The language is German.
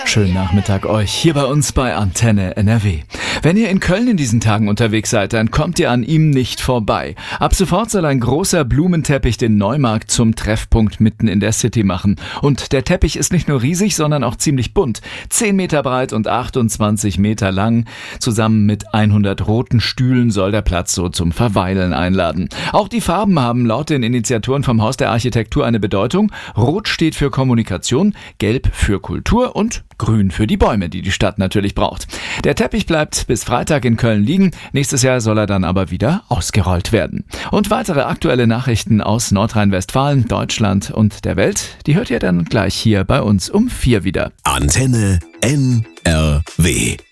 Schönen Nachmittag euch hier bei uns bei Antenne NRW. Wenn ihr in Köln in diesen Tagen unterwegs seid, dann kommt ihr an ihm nicht vorbei. Ab sofort soll ein großer Blumenteppich den Neumarkt zum Treffpunkt mitten in der City machen. Und der Teppich ist nicht nur riesig, sondern auch ziemlich bunt. 10 Meter breit und 28 Meter lang. Zusammen mit 100 roten Stühlen soll der Platz so zum Verweilen einladen. Auch die Farben haben laut den Initiatoren vom Haus der Architektur eine Bedeutung. Rot steht für Kommunikation, Gelb für Kultur und Grün für die Bäume, die die Stadt natürlich braucht. Der Teppich bleibt bis Freitag in Köln liegen. Nächstes Jahr soll er dann aber wieder ausgerollt werden. Und weitere aktuelle Nachrichten aus Nordrhein-Westfalen, Deutschland und der Welt, die hört ihr dann gleich hier bei uns um 4 wieder. Antenne NRW.